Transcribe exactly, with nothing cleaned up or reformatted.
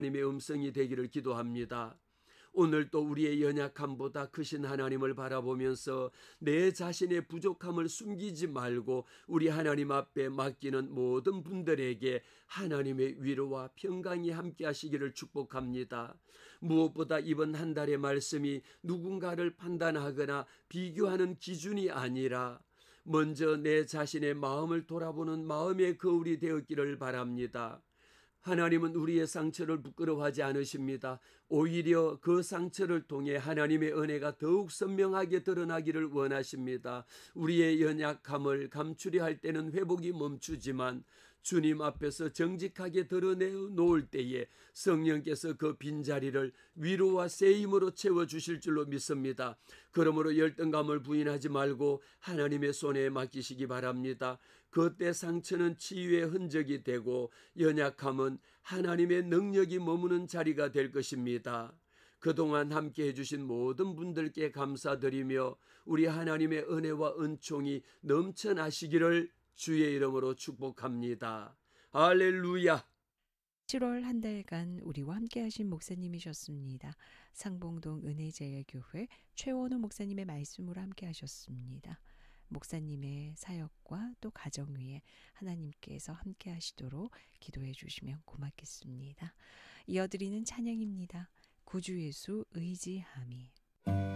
하나님의 음성이 되기를 기도합니다. 오늘 또 우리의 연약함보다 크신 하나님을 바라보면서 내 자신의 부족함을 숨기지 말고 우리 하나님 앞에 맡기는 모든 분들에게 하나님의 위로와 평강이 함께 하시기를 축복합니다. 무엇보다 이번 한 달의 말씀이 누군가를 판단하거나 비교하는 기준이 아니라 먼저 내 자신의 마음을 돌아보는 마음의 거울이 되었기를 바랍니다. 하나님은 우리의 상처를 부끄러워하지 않으십니다. 오히려 그 상처를 통해 하나님의 은혜가 더욱 선명하게 드러나기를 원하십니다. 우리의 연약함을 감추려 할 때는 회복이 멈추지만 주님 앞에서 정직하게 드러내놓을 때에 성령께서 그 빈자리를 위로와 세임으로 채워주실 줄로 믿습니다. 그러므로 열등감을 부인하지 말고 하나님의 손에 맡기시기 바랍니다. 그때 상처는 치유의 흔적이 되고 연약함은 하나님의 능력이 머무는 자리가 될 것입니다. 그동안 함께 해주신 모든 분들께 감사드리며 우리 하나님의 은혜와 은총이 넘쳐나시기를 주의 이름으로 축복합니다. 할렐루야. 칠월 한 달간 우리와 함께 하신 목사님이셨습니다. 상봉동 은혜제일교회 최원호 목사님의 말씀으로 함께 하셨습니다. 목사님의 사역과 또 가정 위에 하나님께서 함께 하시도록 기도해 주시면 고맙겠습니다. 이어드리는 찬양입니다. 구주 예수 의지함이.